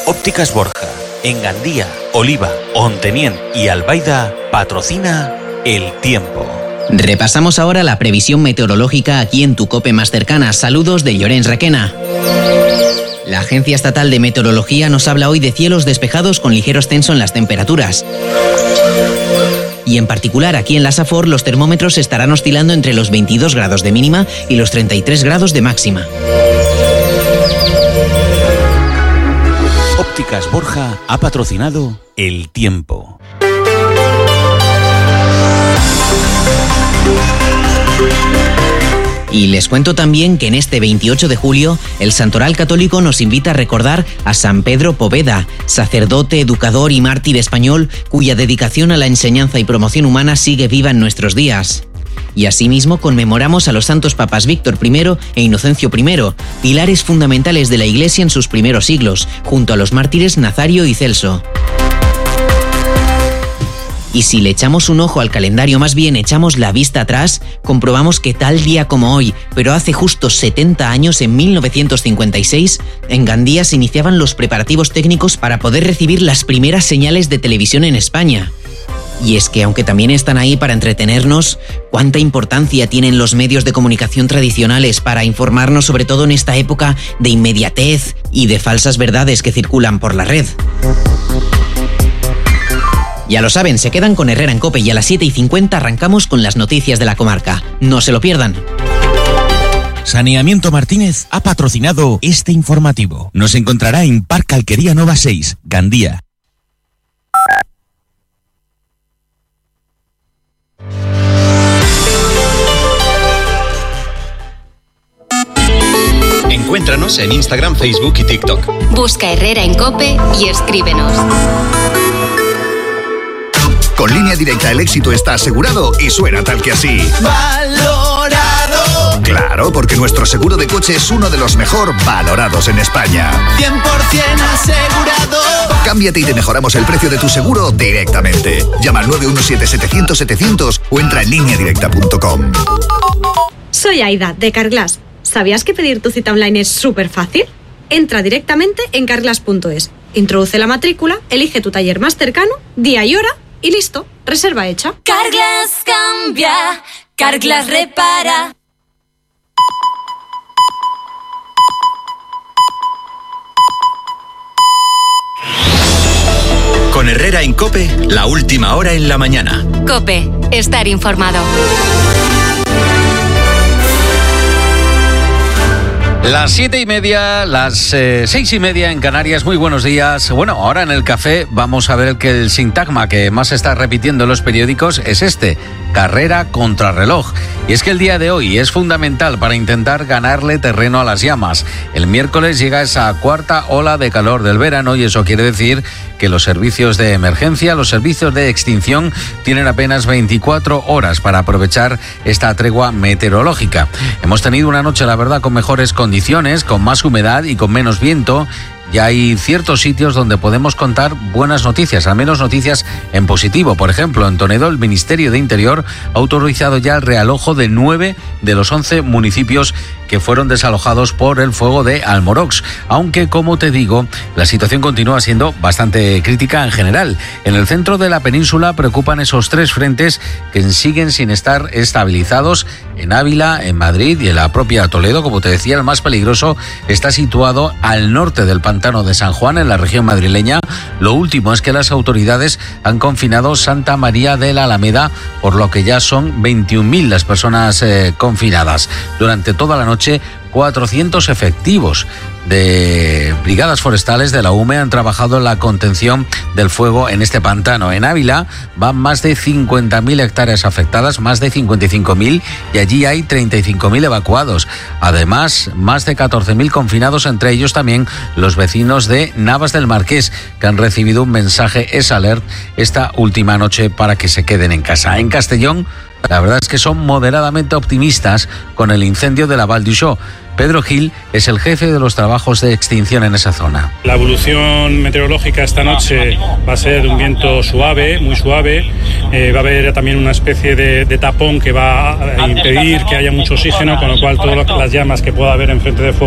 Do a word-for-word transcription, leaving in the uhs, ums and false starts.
Ópticas Borja, en Gandía, Oliva, Ontenien y Albaida, patrocina El Tiempo. Repasamos ahora la previsión meteorológica aquí en tu COPE más cercana. Saludos de Llorens Requena. La Agencia Estatal de Meteorología nos habla hoy de cielos despejados con ligero ascenso en las temperaturas. Y en particular aquí en la Safor los termómetros estarán oscilando entre los veintidós grados de mínima y los treinta y tres grados de máxima. Ópticas Borja ha patrocinado El Tiempo. Y les cuento también que en este veintiocho de julio el Santoral Católico nos invita a recordar a San Pedro Poveda, sacerdote, educador y mártir español cuya dedicación a la enseñanza y promoción humana sigue viva en nuestros días. Y asimismo conmemoramos a los santos papas Víctor primero e Inocencio primero, pilares fundamentales de la Iglesia en sus primeros siglos, junto a los mártires Nazario y Celso. Y si le echamos un ojo al calendario, más bien echamos la vista atrás, comprobamos que tal día como hoy, pero hace justo setenta años, en mil novecientos cincuenta y seis, en Gandía se iniciaban los preparativos técnicos para poder recibir las primeras señales de televisión en España. Y es que aunque también están ahí para entretenernos, ¿cuánta importancia tienen los medios de comunicación tradicionales para informarnos, sobre todo en esta época de inmediatez y de falsas verdades que circulan por la red? Ya lo saben, se quedan con Herrera en COPE y a las siete y cincuenta arrancamos con las noticias de la comarca. No se lo pierdan. Saneamiento Martínez ha patrocinado este informativo. Nos encontrará en Parque Alquería Nova seis, Gandía. Encuéntranos en Instagram, Facebook y TikTok. Busca Herrera en COPE y escríbenos. Con Línea Directa el éxito está asegurado y suena tal que así. ¡Valorado! Claro, porque nuestro seguro de coche es uno de los mejor valorados en España. cien por ciento asegurado. Cámbiate y te mejoramos el precio de tu seguro directamente. Llama al nueve uno siete, setecientos, setecientos o entra en línea directa punto com. Soy Aida, de Carglass. ¿Sabías que pedir tu cita online es súper fácil? Entra directamente en carglass punto es, introduce la matrícula, elige tu taller más cercano, día y hora y listo, reserva hecha. Carglass cambia, Carglass repara. Con Herrera en COPE, la última hora en la mañana. COPE, estar informado. Las siete y media, las eh, seis y media en Canarias. Muy buenos días. Bueno, ahora en el café vamos a ver que el sintagma que más se está repitiendo en los periódicos es este: carrera contra reloj. Y es que el día de hoy es fundamental para intentar ganarle terreno a las llamas. El miércoles llega esa cuarta ola de calor del verano y eso quiere decir que los servicios de emergencia, los servicios de extinción tienen apenas veinticuatro horas para aprovechar esta tregua meteorológica. Hemos tenido una noche, la verdad, con mejores condiciones, con más humedad y con menos viento. Ya hay ciertos sitios donde podemos contar buenas noticias, al menos noticias en positivo. Por ejemplo, en Toledo el Ministerio de Interior ha autorizado ya el realojo de nueve de los once municipios que fueron desalojados por el fuego de Almorox. Aunque, como te digo, la situación continúa siendo bastante crítica en general. En el centro de la península preocupan esos tres frentes que siguen sin estar estabilizados. En Ávila, en Madrid y en la propia Toledo, como te decía, el más peligroso está situado al norte del pantano de San Juan, en la región madrileña. Lo último es que las autoridades han confinado Santa María de la Alameda, por lo que ya son veintiún mil las personas eh, confinadas. Durante toda la noche, cuatrocientos efectivos de brigadas forestales de la U M E han trabajado en la contención del fuego en este pantano. En Ávila van más de cincuenta mil hectáreas afectadas, más de cincuenta y cinco mil, y allí hay treinta y cinco mil evacuados. Además, más de catorce mil confinados, entre ellos también los vecinos de Navas del Marqués, que han recibido un mensaje S Alert esta última noche para que se queden en casa. En Castellón, la verdad es que son moderadamente optimistas con el incendio de la Val d'Uixó. Pedro Gil es el jefe de los trabajos de extinción en esa zona. La evolución meteorológica esta noche va a ser de un viento suave, muy suave. Eh, va a haber también una especie de, de tapón que va a impedir que haya mucho oxígeno, con lo cual todas las llamas que pueda haber enfrente de fuego